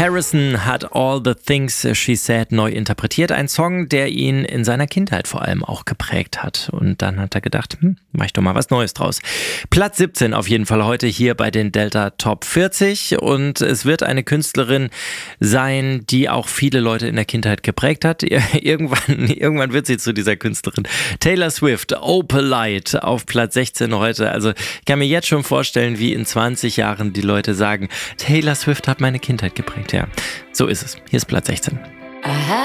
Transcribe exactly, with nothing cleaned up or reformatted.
Harrison hat All the Things She Said neu interpretiert. Ein Song, der ihn in seiner Kindheit vor allem auch geprägt hat. Und dann hat er gedacht, hm, mach ich doch mal was Neues draus. Platz siebzehn auf jeden Fall heute hier bei den Delta Top vierzig. Und es wird eine Künstlerin sein, die auch viele Leute in der Kindheit geprägt hat. Irgendwann, irgendwann wird sie zu dieser Künstlerin. Taylor Swift, Opalite auf Platz sechzehn heute. Also ich kann mir jetzt schon vorstellen, wie in zwanzig Jahren die Leute sagen, Taylor Swift hat meine Kindheit geprägt. Ja, so ist es. Hier ist Platz sechzehn.